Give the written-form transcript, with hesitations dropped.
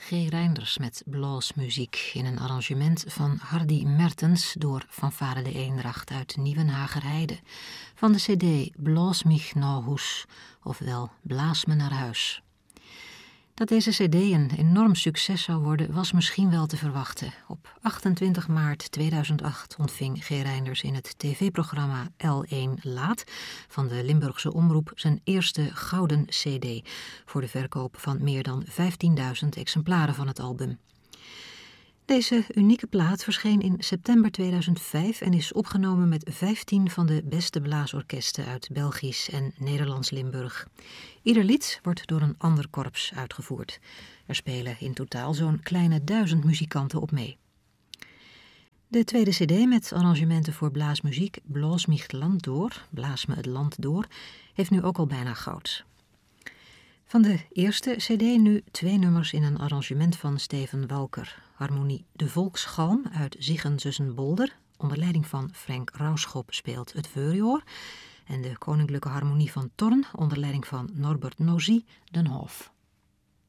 G. Reinders met bluesmuziek in een arrangement van Hardy Mertens door Fanfare de Eendracht uit Nieuwenhagerheide van de cd Blas mich naar huis, ofwel Blaas me naar huis. Dat deze cd een enorm succes zou worden was misschien wel te verwachten. Op 28 maart 2008 ontving G. Reinders in het tv-programma L1 Laat van de Limburgse Omroep zijn eerste gouden cd voor de verkoop van meer dan 15.000 exemplaren van het album. Deze unieke plaat verscheen in september 2005 en is opgenomen met 15 van de beste blaasorkesten uit Belgisch en Nederlands Limburg. Ieder lied wordt door een ander korps uitgevoerd. Er spelen in totaal zo'n kleine 1000 muzikanten op mee. De tweede cd met arrangementen voor blaasmuziek, Blaas mich land door, Blaas me het land door, heeft nu ook al bijna goud. Van de eerste cd nu 2 nummers in een arrangement van Steven Walker. Harmonie De Volksgalm uit Ziegen Zussenbolder, onder leiding van Frank Rauschop speelt het Veurjoor. En de Koninklijke Harmonie van Thorn, onder leiding van Norbert Nozy, den Hof.